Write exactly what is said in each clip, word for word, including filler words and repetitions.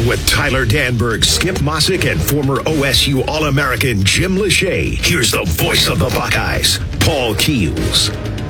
with Tyler Danberg, Skip Mossick, and former O S U All-American Jim Lachey. Here's the voice of the Buckeyes, Paul Keels.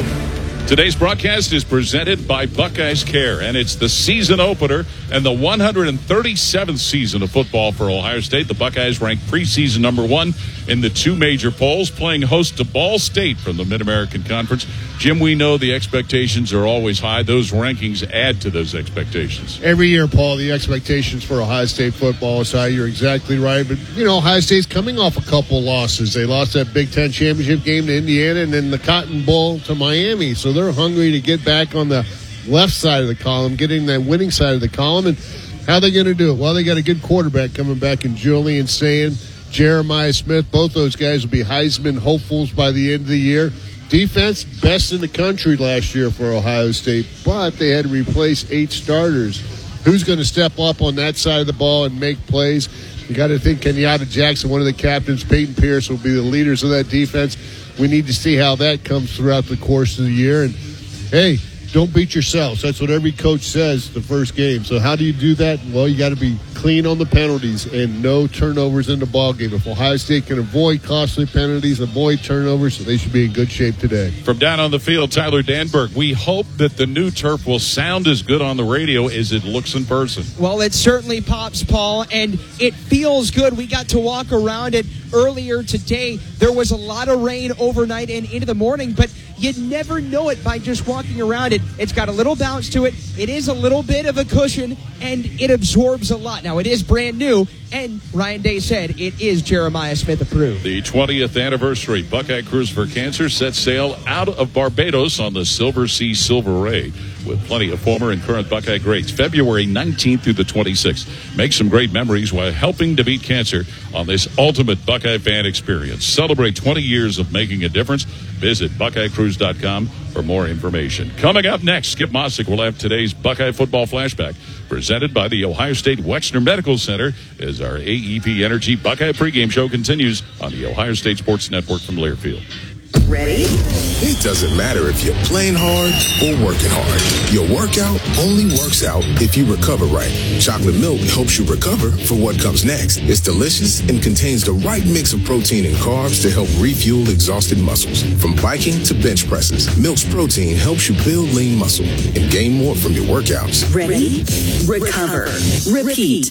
Today's broadcast is presented by Buckeyes Care, and it's the season opener and the one hundred thirty-seventh season of football for Ohio State. The Buckeyes ranked preseason number one in the two major polls, playing host to Ball State from the Mid-American Conference. Jim, we know the expectations are always high. Those rankings add to those expectations. Every year, Paul, the expectations for Ohio State football is high. You're exactly right. But, you know, Ohio State's coming off a couple losses. They lost that Big Ten championship game to Indiana and then the Cotton Bowl to Miami. So they're hungry to get back on the left side of the column, getting that winning side of the column. And how are they going to do it? Well, they got a good quarterback coming back in Julian Sayin, Jeremiah Smith. Both those guys will be Heisman hopefuls by the end of the year. Defense, best in the country last year for Ohio State, but they had to replace eight starters. Who's going to step up on that side of the ball and make plays? You got to think Kenyatta Jackson, one of the captains, Peyton Pierce will be the leaders of that defense. We need to see how that comes throughout the course of the year. And, hey, don't beat yourselves. That's what every coach says the first game. So how do you do that? Well, you got to be clean on the penalties and no turnovers in the ball game. If Ohio State can avoid costly penalties, avoid turnovers, they should be in good shape today. From down on the field, Tyler Danberg, we hope that the new turf will sound as good on the radio as it looks in person. Well, it certainly pops, Paul, and it feels good. We got to walk around it earlier today. There was a lot of rain overnight and into the morning, but you'd never know it by just walking around it. It's got a little bounce to it. It is a little bit of a cushion, and it absorbs a lot. Now, it is brand new, and Ryan Day said it is Jeremiah Smith approved. The twentieth anniversary Buckeye Cruise for Cancer sets sail out of Barbados on the Silver Sea Silver Ray with plenty of former and current Buckeye greats. February nineteenth through the twenty-sixth. Make some great memories while helping to beat cancer on this ultimate Buckeye fan experience. Celebrate twenty years of making a difference. Visit Buckeye Cruise dot com for more information. Coming up next, Skip Mossick will have today's Buckeye Football Flashback presented by the Ohio State Wexner Medical Center as our A E P Energy Buckeye pregame show continues on the Ohio State Sports Network from Learfield. Ready? It doesn't matter if you're playing hard or working hard. Your workout only works out if you recover right. Chocolate milk helps you recover for what comes next. It's delicious and contains the right mix of protein and carbs to help refuel exhausted muscles. From biking to bench presses, Milk's protein helps you build lean muscle and gain more from your workouts. Ready? Recover. Repeat.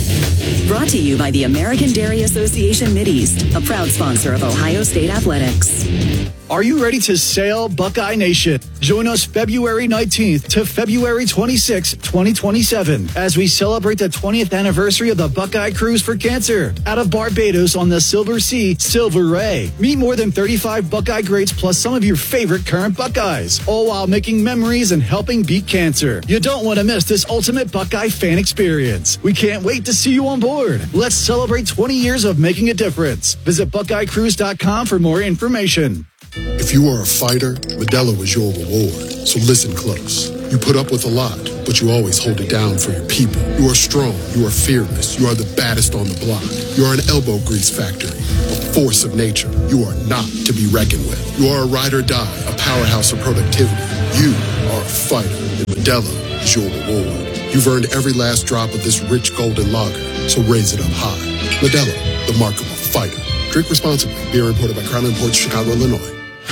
Brought to you by the American Dairy Association Mideast, a proud sponsor of Ohio State Athletics. Are you ready to sail, Buckeye Nation? Join us February nineteenth to February twenty-sixth, twenty twenty-seven, as we celebrate the twentieth anniversary of the Buckeye Cruise for Cancer out of Barbados on the Silver Sea Silver Ray. Meet more than thirty-five Buckeye greats plus some of your favorite current Buckeyes, all while making memories and helping beat cancer. You don't want to miss this ultimate Buckeye fan experience. We can't wait to see you on board. Let's celebrate twenty years of making a difference. Visit Buckeye Cruise dot com for more information. If you are a fighter, Modelo is your reward. So listen close. You put up with a lot, but you always hold it down for your people. You are strong. You are fearless. You are the baddest on the block. You are an elbow grease factory, a force of nature. You are not to be reckoned with. You are a ride or die, a powerhouse of productivity. You are a fighter, and Modelo is your reward. You've earned every last drop of this rich golden lager, so raise it up high. Modelo, the mark of a fighter. Drink responsibly. Beer imported by Crown Imports, Chicago, Illinois.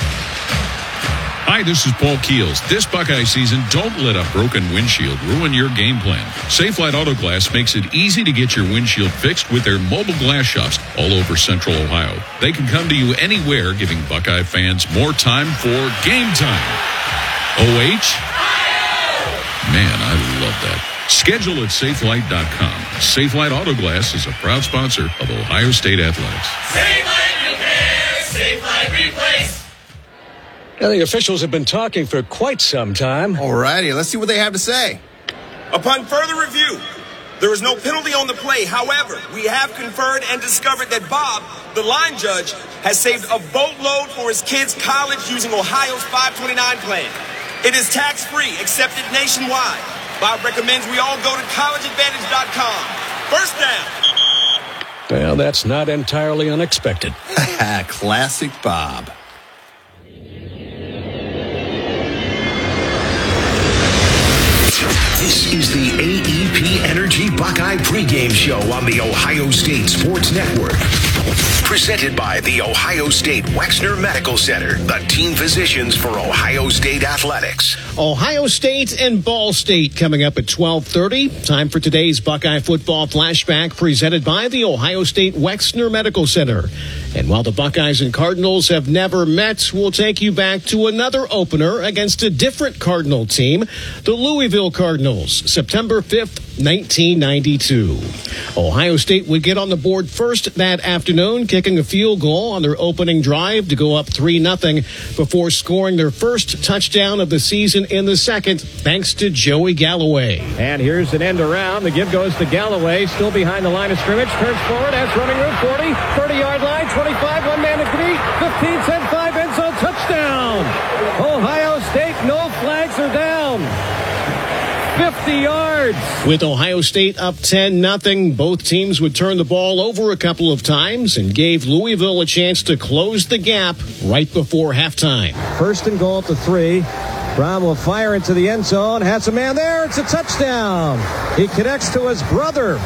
Hi, this is Paul Keels. This Buckeye season, don't let a broken windshield ruin your game plan. Safelite Auto Glass makes it easy to get your windshield fixed with their mobile glass shops all over Central Ohio. They can come to you anywhere, giving Buckeye fans more time for game time. O H? Man, I love that. Schedule at Safelite dot com. Safelite Auto Glass is a proud sponsor of Ohio State Athletics. Safelite Repair, Safelite Replace. Now, the officials have been talking for quite some time. All righty, let's see what they have to say. Upon further review, there is no penalty on the play. However, we have conferred and discovered that Bob, the line judge, has saved a boatload for his kids' college using Ohio's five twenty-nine plan. It is tax-free, accepted nationwide. Bob recommends we all go to college advantage dot com. First down. Well, that's not entirely unexpected. Classic Bob. This is the A E P Energy Buckeye Buckeye pregame show on the Ohio State Sports Network. Presented by the Ohio State Wexner Medical Center, the team physicians for Ohio State Athletics. Ohio State and Ball State coming up at twelve thirty. Time for today's Buckeye Football Flashback presented by the Ohio State Wexner Medical Center. And while the Buckeyes and Cardinals have never met, we'll take you back to another opener against a different Cardinal team, the Louisville Cardinals, September fifth, nineteen ninety-two. Ohio State would get on the board first that afternoon, kicking a field goal on their opening drive to go up three nothing before scoring their first touchdown of the season in the second, thanks to Joey Galloway. And here's an end around. The give goes to Galloway, still behind the line of scrimmage, turns forward, has running room, forty, thirty-yard line, twenty-five, one man to beat, fifteen, ten, five, end zone, touchdown. Ohio State, no flags are down. fifty yards. With Ohio State up ten nothing, both teams would turn the ball over a couple of times and gave Louisville a chance to close the gap right before halftime. First and goal at the three. Brown will fire into the end zone. Has a man there. It's a touchdown. He connects to his brother,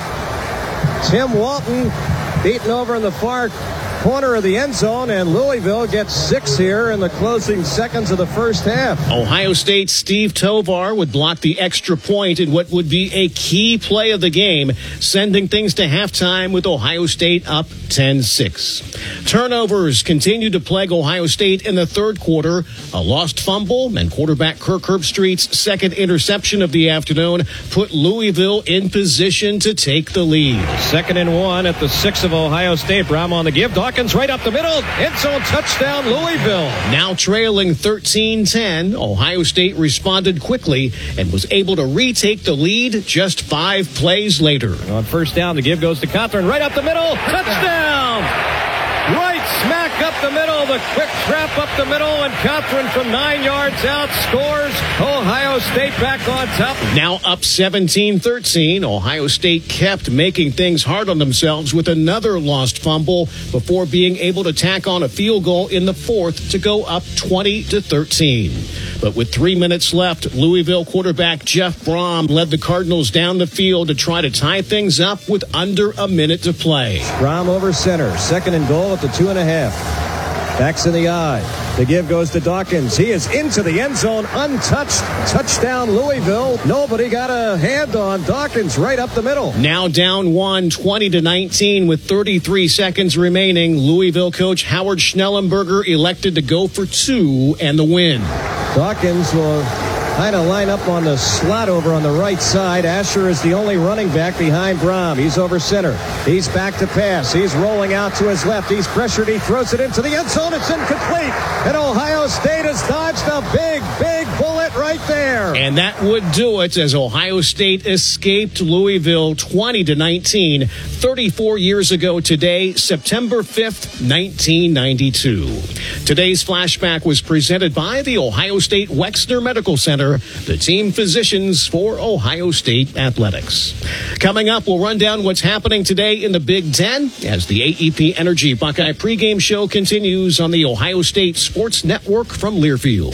Tim Walton, beaten over in the far corner of the end zone, and Louisville gets six here in the closing seconds of the first half. Ohio State's Steve Tovar would block the extra point in what would be a key play of the game, sending things to halftime with Ohio State up ten six. Turnovers continue to plague Ohio State in the third quarter. A lost fumble and quarterback Kirk Herbstreit's second interception of the afternoon put Louisville in position to take the lead. Second and one at the six of Ohio State. Brown on the give. Dawkins right up the middle. End zone touchdown, Louisville. Now trailing thirteen ten, Ohio State responded quickly and was able to retake the lead just five plays later. On first down, the give goes to Cothran right up the middle. Touchdown! Right smack up the middle, the quick trap up the middle, and Cothran from nine yards out scores. Ohio State back on top. Now up seventeen thirteen, Ohio State kept making things hard on themselves with another lost fumble before being able to tack on a field goal in the fourth to go up twenty to thirteen. But with three minutes left, Louisville quarterback Jeff Brom led the Cardinals down the field to try to tie things up with under a minute to play. Brom over center, second and goal at the two and a half. Backs in the eye. The give goes to Dawkins. He is into the end zone, untouched. Touchdown, Louisville. Nobody got a hand on Dawkins right up the middle. Now down one, twenty to nineteen with thirty-three seconds remaining. Louisville coach Howard Schnellenberger elected to go for two and the win. Dawkins will kind of line up on the slot over on the right side. Asher is the only running back behind Brom. He's over center. He's back to pass. He's rolling out to his left. He's pressured. He throws it into the end zone. It's incomplete. And Ohio State has dodged a big, big bullet right there. And that would do it as Ohio State escaped Louisville twenty to nineteen. thirty-four years ago today, September fifth, nineteen ninety-two. Today's flashback was presented by the Ohio State Wexner Medical Center, the team physicians for Ohio State Athletics. Coming up, we'll run down what's happening today in the Big Ten as the A E P Energy Buckeye pregame show continues on the Ohio State Sports Network from Learfield.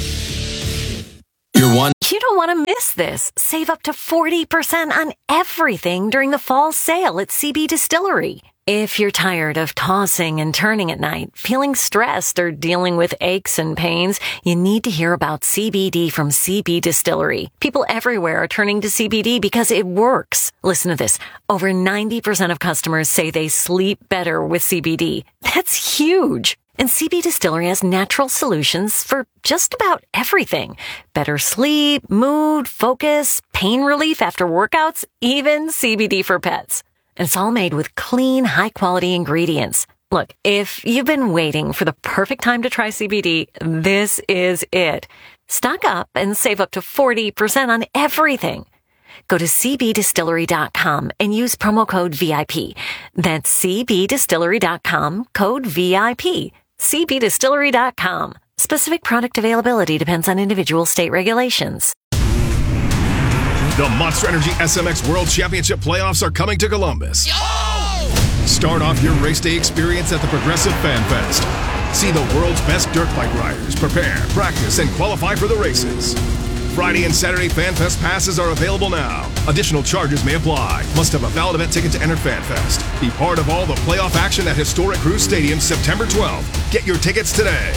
You're one. You don't want to miss this. Save up to forty percent on everything during the fall sale at C B Distillery. If you're tired of tossing and turning at night, feeling stressed, or dealing with aches and pains, you need to hear about C B D from C B Distillery. People everywhere are turning to C B D because it works. Listen to this. Over ninety percent of customers say they sleep better with C B D. That's huge. And C B Distillery has natural solutions for just about everything. Better sleep, mood, focus, pain relief after workouts, even C B D for pets. And it's all made with clean, high-quality ingredients. Look, if you've been waiting for the perfect time to try C B D, this is it. Stock up and save up to forty percent on everything. Go to c b distillery dot com and use promo code V I P. That's c b distillery dot com, code V I P. c b distillery dot com. Specific product availability depends on individual state regulations. The Monster Energy S M X World Championship playoffs are coming to Columbus. Oh! Start off your race day experience at the Progressive Fan Fest. See the world's best dirt bike riders prepare, practice, and qualify for the races. Friday and Saturday FanFest passes are available now. Additional charges may apply. Must have a valid event ticket to enter FanFest. Be part of all the playoff action at historic Cruz Stadium September twelfth. Get your tickets today.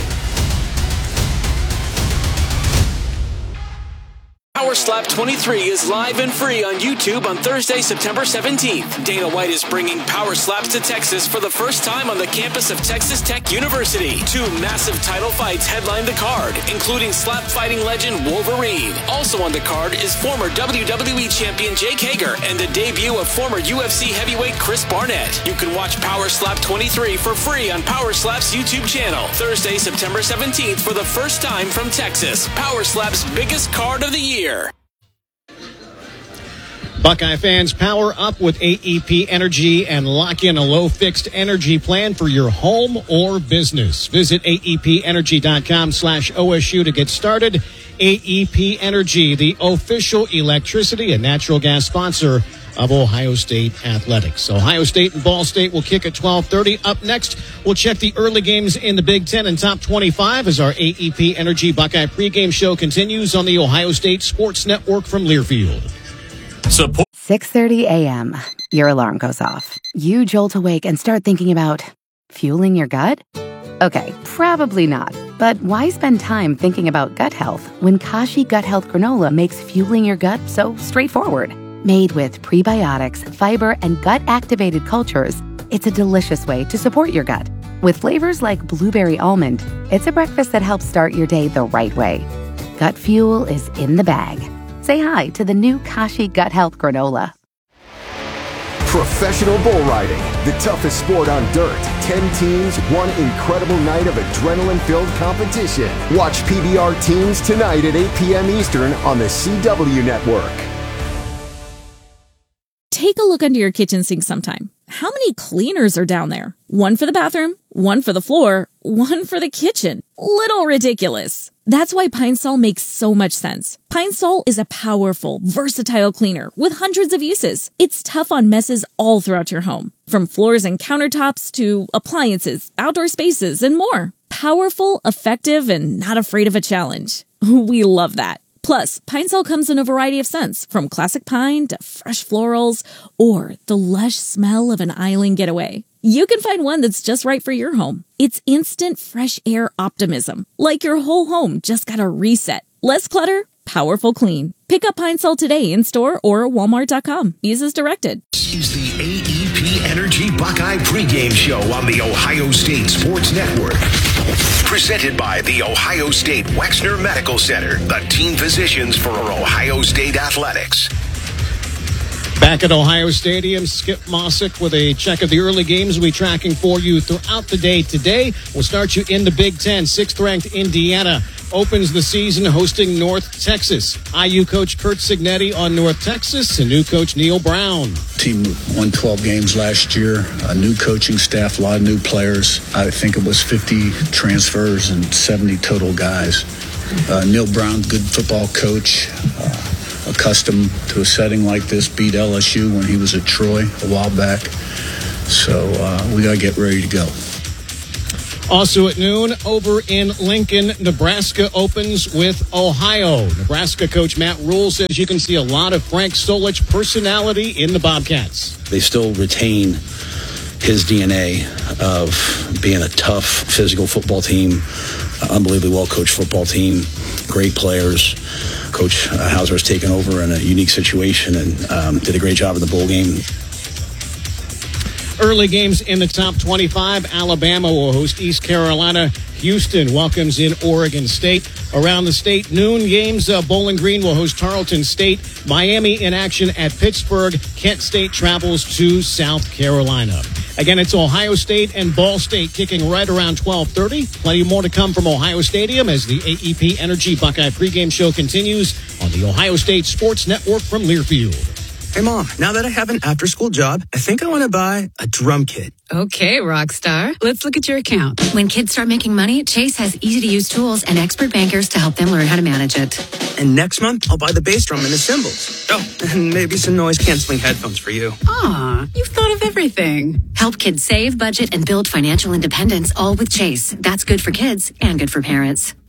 Power Slap twenty-three is live and free on YouTube on Thursday, September seventeenth. Dana White is bringing Power Slaps to Texas for the first time on the campus of Texas Tech University. Two massive title fights headline the card, including slap fighting legend Wolverine. Also on the card is former W W E champion Jake Hager and the debut of former U F C heavyweight Chris Barnett. You can watch Power Slap twenty-three for free on Power Slap's YouTube channel. Thursday, September seventeenth for the first time from Texas. Power Slap's biggest card of the year. Buckeye fans, power up with A E P Energy and lock in a low fixed energy plan for your home or business. Visit A E P energy dot com slash O S U to get started. A E P Energy, the official electricity and natural gas sponsor of Ohio State Athletics. Ohio State and Ball State will kick at twelve thirty. Up next, we'll check the early games in the Big Ten and top twenty-five as our A E P Energy Buckeye pregame show continues on the Ohio State Sports Network from Learfield. Support. six thirty a.m. Your alarm goes off. You jolt awake and start thinking about fueling your gut? Okay, probably not. But why spend time thinking about gut health when Kashi Gut Health Granola makes fueling your gut so straightforward? Made with prebiotics, fiber, and gut-activated cultures, it's a delicious way to support your gut. With flavors like blueberry almond, it's a breakfast that helps start your day the right way. Gut fuel is in the bag. Say hi to the new Kashi Gut Health Granola. Professional bull riding, the toughest sport on dirt. Ten teams, one incredible night of adrenaline-filled competition. Watch P B R Teams tonight at eight p.m. Eastern on the C W Network. Take a look under your kitchen sink sometime. How many cleaners are down there? One for the bathroom, one for the floor, one for the kitchen. Little ridiculous. That's why Pine Sol makes so much sense. Pine Sol is a powerful, versatile cleaner with hundreds of uses. It's tough on messes all throughout your home, from floors and countertops to appliances, outdoor spaces, and more. Powerful, effective, and not afraid of a challenge. We love that. Plus, Pine Sol comes in a variety of scents, from classic pine to fresh florals or the lush smell of an island getaway. You can find one that's just right for your home. It's instant fresh air optimism, like your whole home just got a reset. Less clutter, powerful clean. Pick up Pine Sol today in store or walmart dot com. Use as directed. Is the A E P Energy Buckeye pregame show on the Ohio State Sports Network. Presented by the Ohio State Wexner Medical Center, the team physicians for Ohio State Athletics. Back at Ohio Stadium, Skip Mossick with a check of the early games we'll be tracking for you throughout the day today. We'll start you in the Big Ten. Sixth-ranked Indiana opens the season hosting North Texas. I U coach Curt Cignetti on North Texas and new coach Neil Brown. Team won twelve games last year, a new coaching staff, a lot of new players. I think it was fifty transfers and seventy total guys. Uh, Neil Brown, good football coach. Uh, accustomed to a setting like this, beat L S U when he was at Troy a while back. So uh, we got to get ready to go. Also at noon, over in Lincoln, Nebraska opens with Ohio. Nebraska coach Matt Rule says you can see a lot of Frank Solich personality in the Bobcats. They still retain his D N A of being a tough physical football team, unbelievably well-coached football team, great players. Coach Hauser has taken over in a unique situation and um, did a great job in the bowl game. Early games in the top twenty-five. Alabama will host East Carolina. Houston welcomes in Oregon State. Around the state, noon games. Uh, Bowling Green will host Tarleton State. Miami in action at Pittsburgh. Kent State travels to South Carolina. Again, it's Ohio State and Ball State kicking right around twelve thirty. Plenty more to come from Ohio Stadium as the A E P Energy Buckeye pregame show continues on the Ohio State Sports Network from Learfield. Hey, Mom, now that I have an after-school job, I think I want to buy a drum kit. Okay, Rockstar. Let's look at your account. When kids start making money, Chase has easy-to-use tools and expert bankers to help them learn how to manage it. And next month, I'll buy the bass drum and the cymbals. Oh, and maybe some noise-canceling headphones for you. Aw, you've thought of everything. Help kids save, budget, and build financial independence, all with Chase. That's good for kids and good for parents.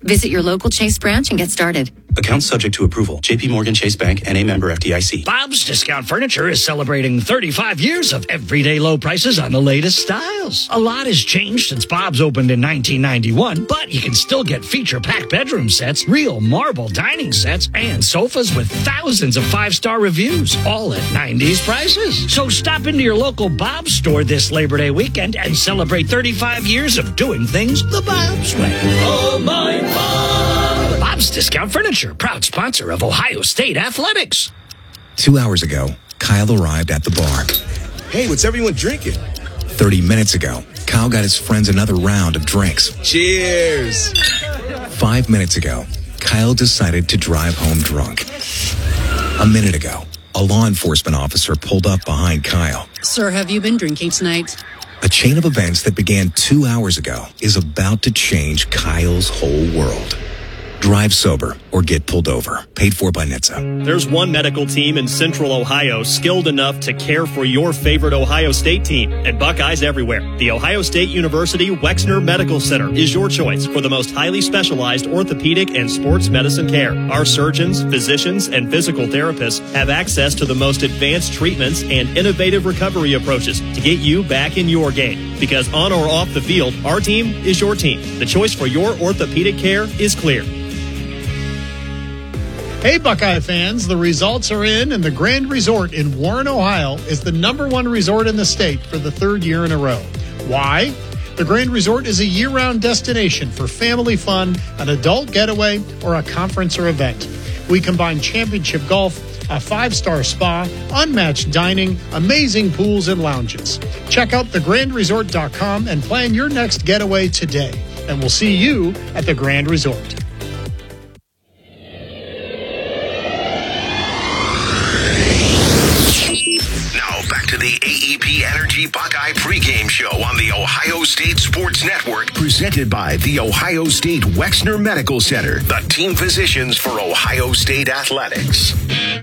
Visit your local Chase branch and get started. Account subject to approval. J P Morgan Chase Bank and a member F D I C. Bob's Discount Furniture is celebrating thirty-five years of everyday low prices on the latest styles. A lot has changed since Bob's opened in nineteen ninety-one, but you can still get feature-packed bedroom sets, real marble dining sets, and sofas with thousands of five-star reviews, all at nineties prices. So stop into your local Bob's store this Labor Day weekend and celebrate thirty-five years of doing things the Bob's way. Oh, my Bob! Bob's Discount Furniture, proud sponsor of Ohio State Athletics. Two hours ago, Kyle arrived at the bar. Hey, what's everyone drinking? Thirty minutes ago, Kyle got his friends another round of drinks. Cheers! Five minutes ago, Kyle decided to drive home drunk. A minute ago, a law enforcement officer pulled up behind Kyle. Sir, have you been drinking tonight? A chain of events that began two hours ago is about to change Kyle's whole world. Drive sober or get pulled over. Paid for by N H T S A. There's one medical team in Central Ohio skilled enough to care for your favorite Ohio State team, and Buckeyes everywhere. The Ohio State University Wexner Medical Center is your choice for the most highly specialized orthopedic and sports medicine care. Our surgeons, physicians, and physical therapists have access to the most advanced treatments and innovative recovery approaches to get you back in your game. Because on or off the field, our team is your team. The choice for your orthopedic care is clear. Hey, Buckeye fans, the results are in, and the Grand Resort in Warren, Ohio is the number one resort in the state for the third year in a row. Why? The Grand Resort is a year-round destination for family fun, an adult getaway, or a conference or event. We combine championship golf, a five-star spa, unmatched dining, amazing pools and lounges. Check out the grand resort dot com and plan your next getaway today. And we'll see you at the Grand Resort. To the A E P Energy Buckeye pregame show on the Ohio State Sports Network, presented by the Ohio State Wexner Medical Center, the team physicians for Ohio State Athletics.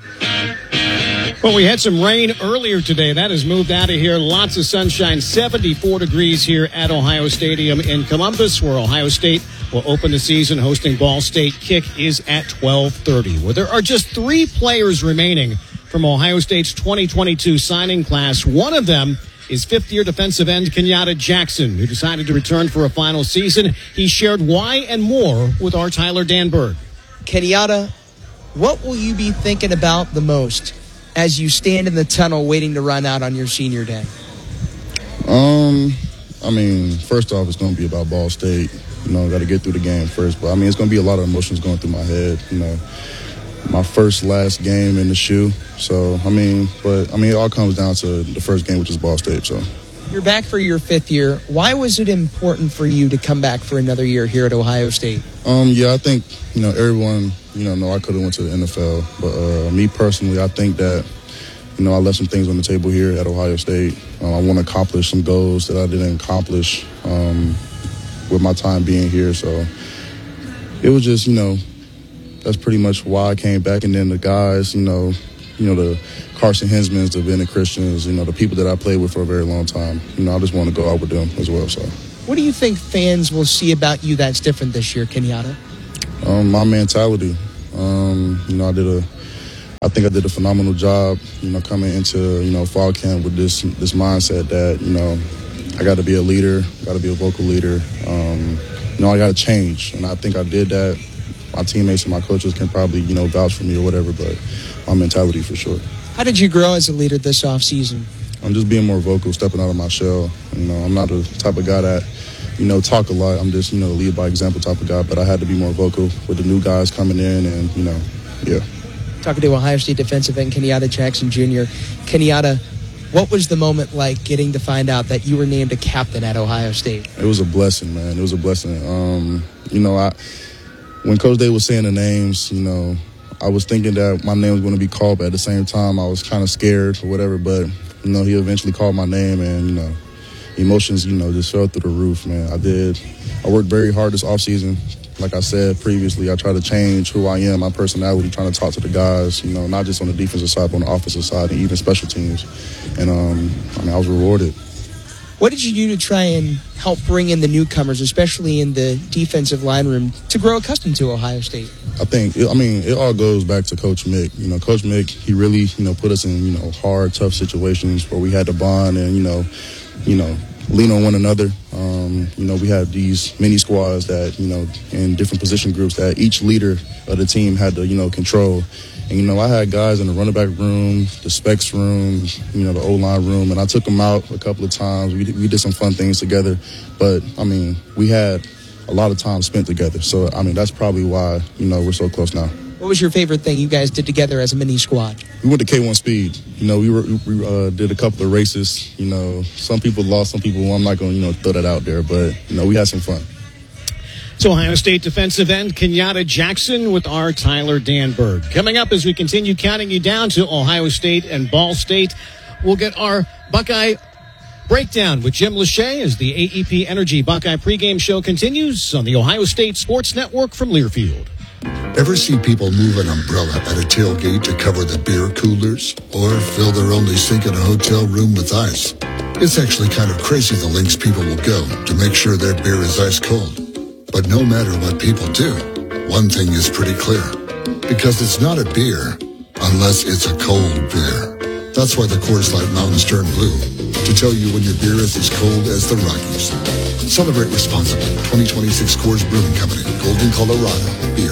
Well, we had some rain earlier today. That has moved out of here. Lots of sunshine, seventy-four degrees here at Ohio Stadium in Columbus, where Ohio State will open the season hosting Ball State. Kick is at twelve thirty. Well, there are just three players remaining from Ohio State's twenty twenty-two signing class. One of them is fifth-year defensive end Kenyatta Jackson, who decided to return for a final season. He shared why and more with our Tyler Danberg. Kenyatta, what will you be thinking about the most as you stand in the tunnel waiting to run out on your senior day? Um, I mean, first off, it's going to be about Ball State. You know, got to get through the game first. But, I mean, it's going to be a lot of emotions going through my head, you know. My first, last game in the shoe. So, I mean, but, I mean, it all comes down to the first game, which is Ball State, so. You're back for your fifth year. Why was it important for you to come back for another year here at Ohio State? Um, yeah, I think, you know, everyone, you know, know I could have went to the N F L. But uh, me personally, I think that, you know, I left some things on the table here at Ohio State. Uh, I want to accomplish some goals that I didn't accomplish um, with my time being here. So it was just, you know, that's pretty much why I came back. And then the guys, you know, you know, the Carson Hinsmans, the Bennett Christians, you know, the people that I played with for a very long time. You know, I just want to go out with them as well. So, what do you think fans will see about you that's different this year, Kenyatta? Um, my mentality. Um, you know, I did a, I think I did a phenomenal job. You know, coming into you know fall camp with this this mindset that you know I got to be a leader, got to be a vocal leader. Um, you know, I got to change, and I think I did that. My teammates and my coaches can probably, you know, vouch for me or whatever, but my mentality for sure. How did you grow as a leader this offseason? I'm just being more vocal, stepping out of my shell. You know, I'm not the type of guy that, you know, talk a lot. I'm just, you know, lead by example type of guy, but I had to be more vocal with the new guys coming in and, you know, yeah. Talking to Ohio State defensive end Kenyatta Jackson Junior Kenyatta, what was the moment like getting to find out that you were named a captain at Ohio State? It was a blessing, man. It was a blessing. Um, you know, I... When Coach Day was saying the names, you know, I was thinking that my name was going to be called, but at the same time, I was kind of scared or whatever. But, you know, he eventually called my name, and, you know, emotions, you know, just fell through the roof, man. I did. I worked very hard this offseason. Like I said previously, I try to change who I am, my personality, trying to talk to the guys, you know, not just on the defensive side, but on the offensive side and even special teams. And, um, I mean, I was rewarded. What did you do to try and help bring in the newcomers, especially in the defensive line room, to grow accustomed to Ohio State? I think, I mean, it all goes back to Coach Mick. You know, Coach Mick, he really, you know, put us in, you know, hard, tough situations where we had to bond and, you know, you know, lean on one another. Um, you know, we had these mini squads that, you know, in different position groups that each leader of the team had to, you know, control. And, you know, I had guys in the running back room, the specs room, you know, the O-line room, and I took them out a couple of times. We, we did some fun things together. But, I mean, we had a lot of time spent together. So, I mean, that's probably why, you know, we're so close now. What was your favorite thing you guys did together as a mini squad? We went to K one Speed. You know, we were we uh, did a couple of races. You know, some people lost, some people won. I'm not going to, you know, throw that out there. But, you know, we had some fun. It's Ohio State defensive end Kenyatta Jackson with our Tyler Danberg. Coming up as we continue counting you down to Ohio State and Ball State, we'll get our Buckeye breakdown with Jim Lachey as the A E P Energy Buckeye pregame show continues on the Ohio State Sports Network from Learfield. Ever see people move an umbrella at a tailgate to cover the beer coolers or fill their only sink in a hotel room with ice? It's actually kind of crazy the lengths people will go to make sure their beer is ice cold. But no matter what people do, one thing is pretty clear. Because it's not a beer unless it's a cold beer. That's why the Coors Light Mountains turn blue, to tell you when your beer is as cold as the Rockies. Celebrate responsibly. twenty twenty-six Coors Brewing Company, Golden, Colorado. Beer.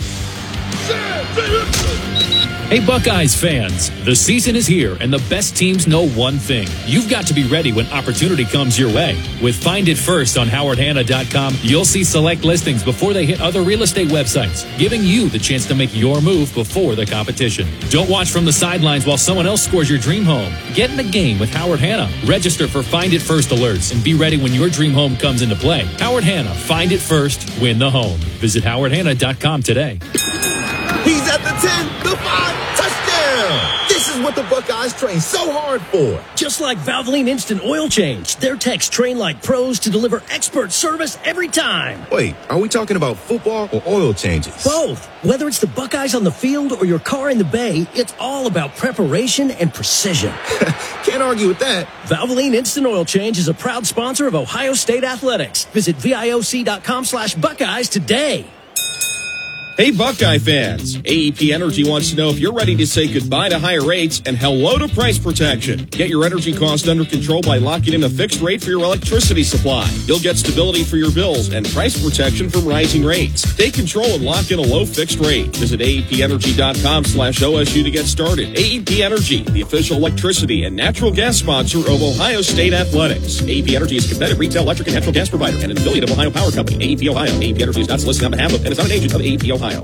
Hey Buckeyes fans, the season is here and the best teams know one thing. You've got to be ready when opportunity comes your way. With Find It First on Howard Hanna dot com, you'll see select listings before they hit other real estate websites, giving you the chance to make your move before the competition. Don't watch from the sidelines while someone else scores your dream home. Get in the game with Howard Hanna. Register for Find It First alerts and be ready when your dream home comes into play. Howard Hanna, find it first, win the home. Visit Howard Hanna dot com today. He's at the ten, the five, touchdown! This is what the Buckeyes train so hard for. Just like Valvoline Instant Oil Change, their techs train like pros to deliver expert service every time. Wait, are we talking about football or oil changes? Both. Whether it's the Buckeyes on the field or your car in the bay, it's all about preparation and precision. Can't argue with that. Valvoline Instant Oil Change is a proud sponsor of Ohio State Athletics. Visit V I O C dot com slash Buckeyes today. Hey, Buckeye fans. A E P Energy wants to know if you're ready to say goodbye to higher rates and hello to price protection. Get your energy costs under control by locking in a fixed rate for your electricity supply. You'll get stability for your bills and price protection from rising rates. Take control and lock in a low fixed rate. Visit A E P energy dot com slash O S U to get started. A E P Energy, the official electricity and natural gas sponsor of Ohio State Athletics. A E P Energy is a competitive retail electric and natural gas provider and an affiliate of Ohio Power Company. A E P Ohio. A E P Energy is not solicited on behalf of and is not an agent of A E P Ohio.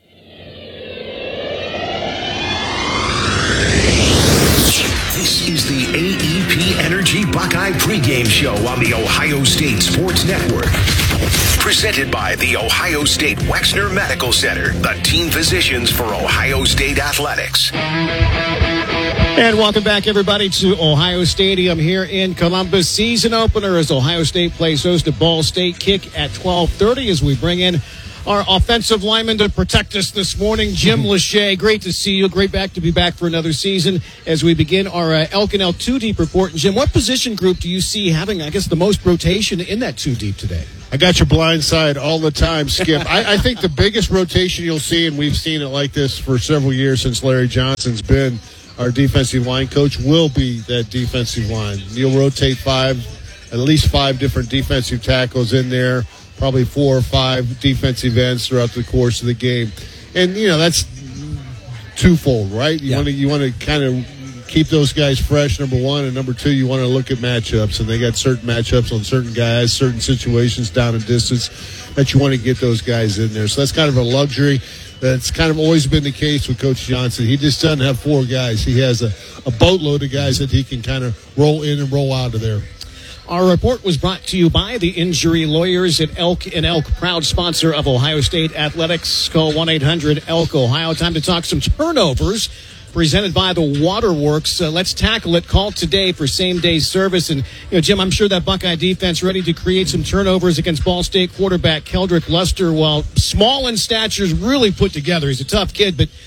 This is the A E P Energy Buckeye pregame show on the Ohio State Sports Network. Presented by the Ohio State Wexner Medical Center, the team physicians for Ohio State Athletics. And welcome back, everybody, to Ohio Stadium here in Columbus. Season opener as Ohio State plays host to Ball State. Kick at twelve thirty as we bring in our offensive lineman to protect us this morning, Jim Lachey. Great to see you. Great back to be back for another season as we begin our uh, Elk and Elk two deep report. And Jim, what position group do you see having, I guess, the most rotation in that two deep today? I got your blind side all the time, Skip. I, I think the biggest rotation you'll see, and we've seen it like this for several years since Larry Johnson's been our defensive line coach, will be that defensive line. You'll rotate five, at least five different defensive tackles in there, probably four or five defensive ends throughout the course of the game. And, you know, that's twofold, right? You yeah. want to you want to kind of keep those guys fresh, number one, and number two, you want to look at matchups. And they got certain matchups on certain guys, certain situations down and distance that you want to get those guys in there. So that's kind of a luxury. That's kind of always been the case with Coach Johnson. He just doesn't have four guys. He has a, a boatload of guys that he can kind of roll in and roll out of there. Our report was brought to you by the Injury Lawyers at Elk and Elk, proud sponsor of Ohio State Athletics. Call one eight hundred elk ohio. Time to talk some turnovers presented by the Waterworks. Uh, let's tackle it. Call today for same-day service. And, you know, Jim, I'm sure that Buckeye defense ready to create some turnovers against Ball State quarterback Keldrick Luster. While small in stature, is really put together. He's a tough kid, but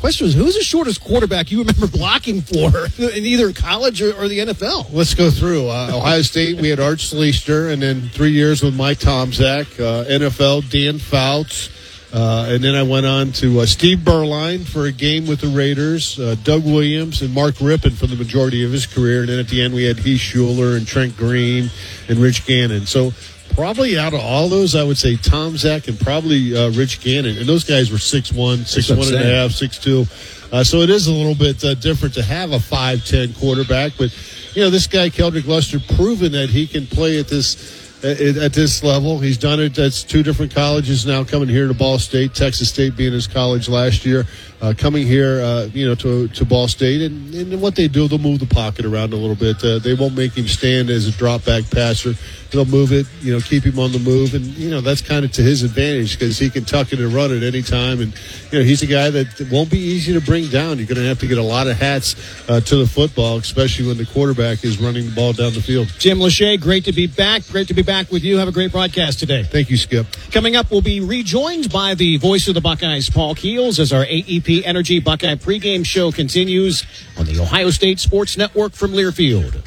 question is, who's the shortest quarterback you remember blocking for in either college or, or the N F L? Let's go through. Uh, Ohio State, we had Art Schlichter, and then three years with Mike Tomczak. Uh, N F L, Dan Fouts. Uh, and then I went on to uh, Steve Berline for a game with the Raiders, uh, Doug Williams, and Mark Rippon for the majority of his career. And then at the end, we had Heath Schuler and Trent Green and Rich Gannon. So probably out of all those, I would say Tomczak and probably uh, Rich Gannon. And those guys were six one, six one and a half, six two. Uh, so it is a little bit uh, different to have a five ten quarterback. But, you know, this guy, Keldrick Luster, proven that he can play at this at this level. He's done it. That's two different colleges now, coming here to Ball State, Texas State being his college last year, uh, coming here, uh, you know, to to Ball State. And, and what they do, they'll move the pocket around a little bit. Uh, they won't make him stand as a drop back passer. They'll move it, you know, keep him on the move. And, you know, that's kind of to his advantage because he can tuck it and run it any time. And, you know, he's a guy that won't be easy to bring down. You're going to have to get a lot of hats uh, to the football, especially when the quarterback is running the ball down the field. Jim Lachey, great to be back. Great to be back with you. Have a great broadcast today. Thank you, Skip. Coming up, we'll be rejoined by the voice of the Buckeyes, Paul Keels, as our A E P Energy Buckeye pregame show continues on the Ohio State Sports Network from Learfield.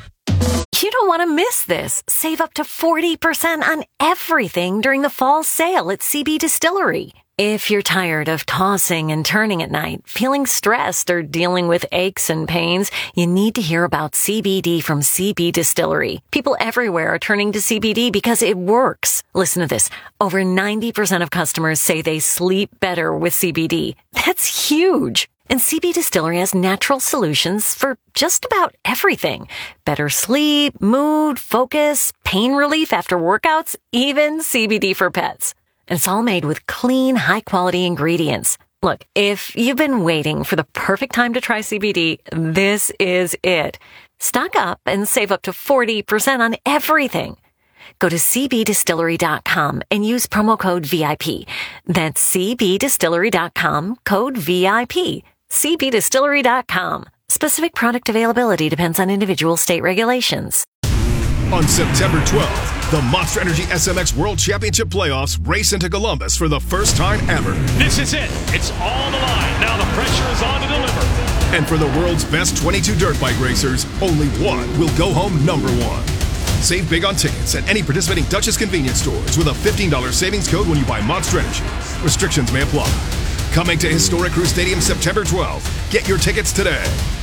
You don't want to miss this. Save up to forty percent on everything during the fall sale at C B Distillery. If you're tired of tossing and turning at night, feeling stressed, or dealing with aches and pains, you need to hear about C B D from C B Distillery. People everywhere are turning to C B D because it works. Listen to this. Over ninety percent of customers say they sleep better with C B D. That's huge. And C B Distillery has natural solutions for just about everything. Better sleep, mood, focus, pain relief after workouts, even C B D for pets. And it's all made with clean, high-quality ingredients. Look, if you've been waiting for the perfect time to try C B D, this is it. Stock up and save up to forty percent on everything. Go to c b distillery dot com and use promo code V I P. That's c b distillery dot com, code V I P. c b distillery dot com. Specific product availability depends on individual state regulations. On September twelfth, the Monster Energy S M X World Championship Playoffs race into Columbus for the first time ever. This is it. It's all on the line. Now the pressure is on to deliver. And for the world's best twenty-two dirt bike racers, only one will go home number one. Save big on tickets at any participating Duchess convenience stores with a fifteen dollars savings code when you buy Monster Energy. Restrictions may apply. Coming to Historic Crew Stadium September twelfth. Get your tickets today.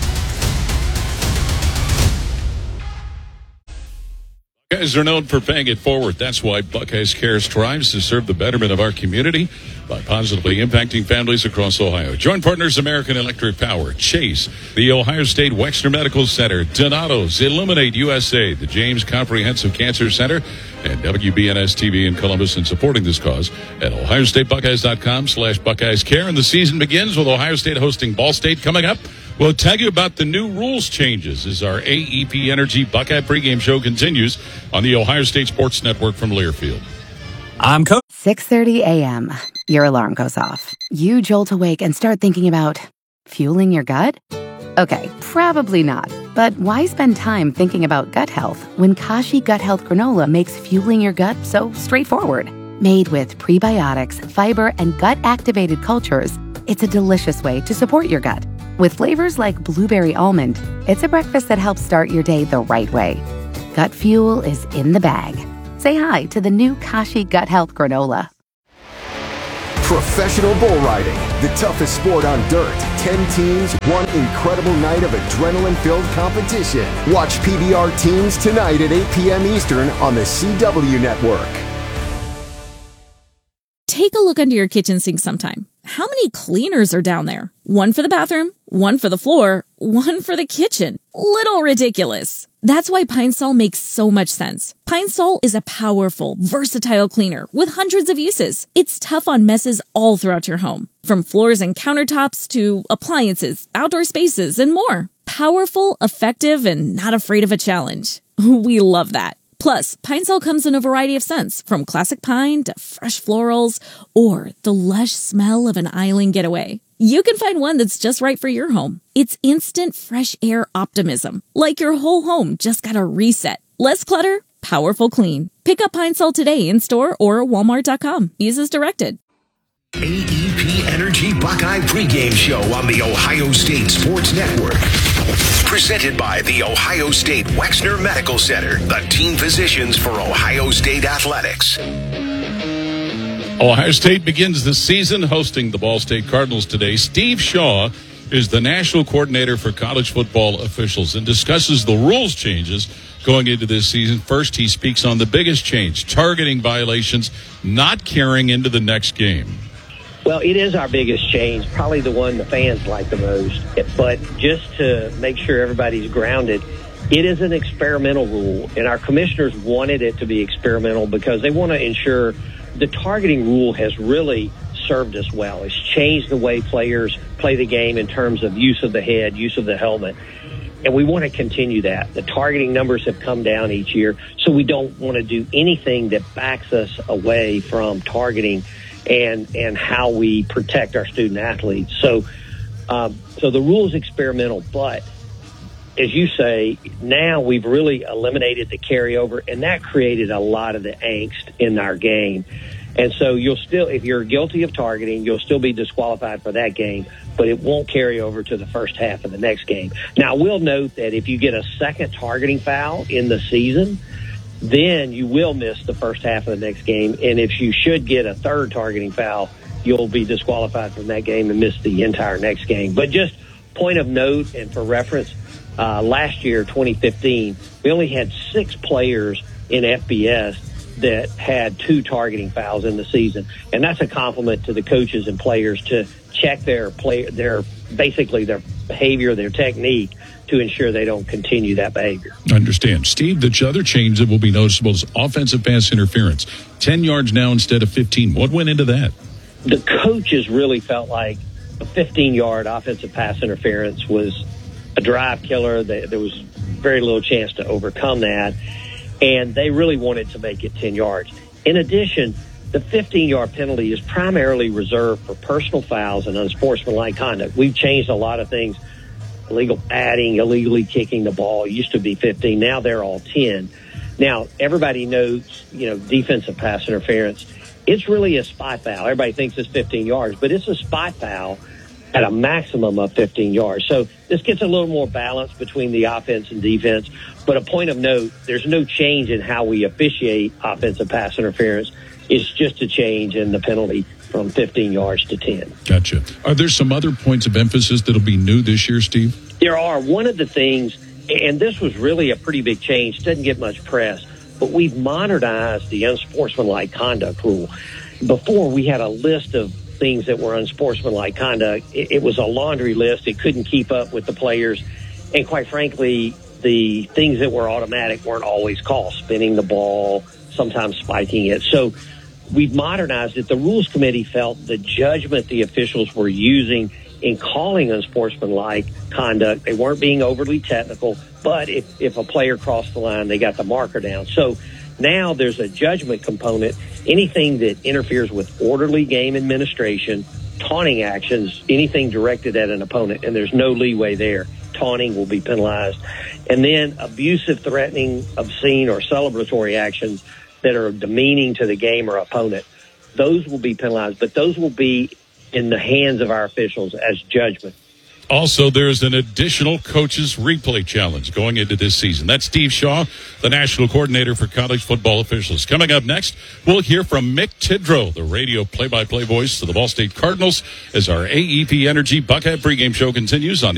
Buckeyes are known for paying it forward. That's why Buckeyes Care strives to serve the betterment of our community by positively impacting families across Ohio. Join partners American Electric Power, Chase, the Ohio State Wexner Medical Center, Donato's, Illuminate U S A, the James Comprehensive Cancer Center, and W B N S T V in Columbus in supporting this cause at ohio state buckeyes dot com slash Buckeyes Care. And the season begins with Ohio State hosting Ball State coming up. We'll tell you about the new rules changes as our A E P Energy Buckeye pregame show continues on the Ohio State Sports Network from Learfield. I'm Coach. six thirty a.m. Your alarm goes off. You jolt awake and start thinking about fueling your gut? Okay, probably not. But why spend time thinking about gut health when Kashi Gut Health Granola makes fueling your gut so straightforward? Made with prebiotics, fiber, and gut-activated cultures, it's a delicious way to support your gut. With flavors like blueberry almond, it's a breakfast that helps start your day the right way. Gut fuel is in the bag. Say hi to the new Kashi Gut Health Granola. Professional bull riding, the toughest sport on dirt. Ten teams, one incredible night of adrenaline-filled competition. Watch P B R Teams tonight at eight p.m. Eastern on the C W Network. Take a look under your kitchen sink sometime. How many cleaners are down there? One for the bathroom, one for the floor, one for the kitchen. Little ridiculous. That's why Pine Sol makes so much sense. Pine Sol is a powerful, versatile cleaner with hundreds of uses. It's tough on messes all throughout your home, from floors and countertops to appliances, outdoor spaces, and more. Powerful, effective, and not afraid of a challenge. We love that. Plus, Pine Sol comes in a variety of scents, from classic pine to fresh florals or the lush smell of an island getaway. You can find one that's just right for your home. It's instant fresh air optimism, like your whole home just got a reset. Less clutter, powerful clean. Pick up Pine Sol today in store or walmart dot com. Use as directed. A E P Energy Buckeye pregame show on the Ohio State Sports Network. Presented by the Ohio State Wexner Medical Center, the team physicians for Ohio State athletics. Ohio State begins the season hosting the Ball State Cardinals today. Steve Shaw is the national coordinator for college football officials and discusses the rules changes going into this season. First, he speaks on the biggest change, targeting violations not carrying into the next game. Well, it is our biggest change, probably the one the fans like the most. But just to make sure everybody's grounded, it is an experimental rule, and our commissioners wanted it to be experimental because they want to ensure the targeting rule has really served us well. It's changed the way players play the game in terms of use of the head, use of the helmet, and we want to continue that. The targeting numbers have come down each year, so we don't want to do anything that backs us away from targeting and and how we protect our student athletes. So, um, so the rule is experimental, but as you say, now we've really eliminated the carryover, and that created a lot of the angst in our game. And so you'll still, if you're guilty of targeting, you'll still be disqualified for that game, but it won't carry over to the first half of the next game. Now, I will note that if you get a second targeting foul in the season, then you will miss the first half of the next game. And if you should get a third targeting foul, you'll be disqualified from that game and miss the entire next game. But just point of note and for reference, uh, last year, twenty fifteen, we only had six players in F B S that had two targeting fouls in the season. And that's a compliment to the coaches and players to check their play, their basically their behavior, their technique, to ensure they don't continue that behavior. I understand. Steve, the other change that will be noticeable is offensive pass interference. ten yards now instead of fifteen. What went into that? The coaches really felt like a fifteen-yard offensive pass interference was a drive killer. There was very little chance to overcome that, and they really wanted to make it ten yards. In addition, the fifteen-yard penalty is primarily reserved for personal fouls and unsportsmanlike conduct. We've changed a lot of things. Illegal batting, illegally kicking the ball. It used to be fifteen. Now they're all ten. Now, everybody knows, you know, defensive pass interference. It's really a spot foul. Everybody thinks it's fifteen yards, but it's a spot foul at a maximum of fifteen yards. So this gets a little more balance between the offense and defense. But a point of note, there's no change in how we officiate offensive pass interference. It's just a change in the penalty from fifteen yards to ten. Gotcha. Are there some other points of emphasis that'll be new this year, Steve? There are. One of the things, and this was really a pretty big change, doesn't get much press, but we've modernized the unsportsmanlike conduct rule. Before, we had a list of things that were unsportsmanlike conduct. It, it was a laundry list. It couldn't keep up with the players. And quite frankly, the things that were automatic weren't always called, spinning the ball, sometimes spiking it. So we've modernized it. The Rules Committee felt the judgment the officials were using in calling unsportsmanlike conduct, they weren't being overly technical, but if, if a player crossed the line, they got the marker down. So now there's a judgment component. Anything that interferes with orderly game administration, taunting actions, anything directed at an opponent, and there's no leeway there, taunting will be penalized. And then abusive, threatening, obscene, or celebratory actions that are demeaning to the game or opponent, those will be penalized, but those will be in the hands of our officials as judgment. Also, there's an additional coaches replay challenge going into this season. That's Steve Shaw, the national coordinator for college football officials. Coming up next, we'll hear from Mick Tidrow, the radio play-by-play voice of the Ball State Cardinals, as our A E P Energy Buckeye pregame show continues on